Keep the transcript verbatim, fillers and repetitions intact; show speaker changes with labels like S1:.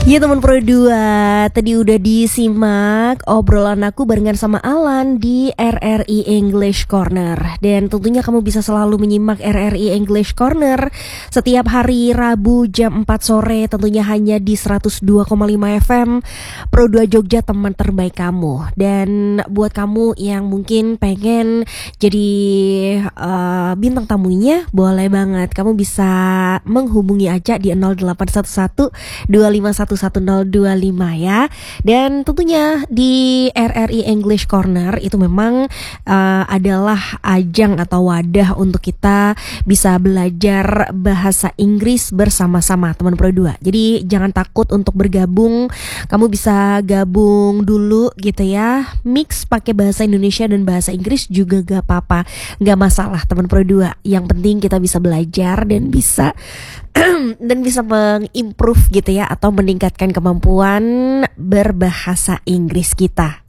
S1: Ya teman Pro dua, tadi udah disimak obrolan aku barengan sama Alan di R R I English Corner. Dan tentunya kamu bisa selalu menyimak R R I English Corner setiap hari Rabu jam empat sore, tentunya hanya di seratus dua koma lima F M Pro dua Jogja, teman terbaik kamu. Dan buat kamu yang mungkin pengen jadi uh, bintang tamunya, boleh banget. Kamu bisa menghubungi aja di nol delapan satu satu dua lima satu satu nol dua lima ya. Dan tentunya di R R I English Corner itu memang uh, adalah ajang atau wadah untuk kita bisa belajar bahasa Inggris bersama-sama teman Pro dua. Jadi jangan takut untuk bergabung. Kamu bisa gabung dulu gitu ya. Mix pakai bahasa Indonesia dan bahasa Inggris juga gak apa-apa, gak masalah teman Pro dua. Yang penting kita bisa belajar dan bisa dan bisa mengimprove gitu ya, atau meningkatkan kemampuan berbahasa Inggris kita.